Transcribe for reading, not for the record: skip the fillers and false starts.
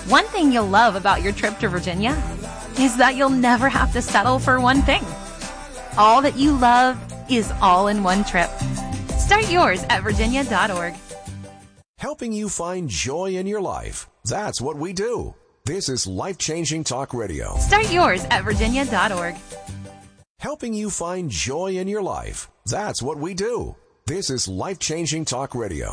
One thing you'll love about your trip to Virginia is that you'll never have to settle for one thing. All that you love is all in one trip. Start yours at virginia.org. Helping you find joy in your life. That's what we do. This is Life-Changing Talk Radio. Start yours at virginia.org. Helping you find joy in your life. That's what we do. This is Life-Changing Talk Radio.